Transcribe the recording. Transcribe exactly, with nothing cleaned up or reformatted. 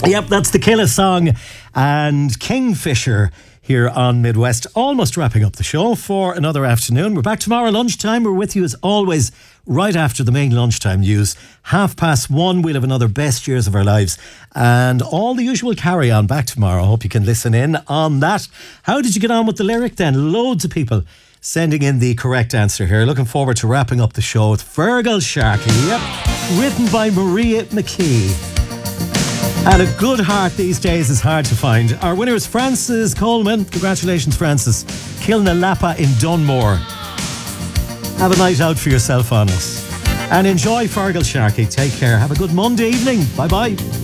Yep, that's the Killer song and Kingfisher here on Midwest. Almost wrapping up the show for another afternoon. We're back tomorrow lunchtime. We're with you as always right after the main lunchtime news. Half past one, we'll have another Best Years of Our Lives and all the usual carry on back tomorrow. I hope you can listen in on that. How did you get on with the lyric then? Loads of people sending in the correct answer here. Looking forward to wrapping up the show with Feargal Sharkey. Yep, written by Maria McKee. And a good heart these days is hard to find. Our winner is Francis Coleman. Congratulations, Francis. Kilnalapa in Dunmore. Have a night out for yourself on us. And enjoy Feargal Sharkey. Take care. Have a good Monday evening. Bye-bye.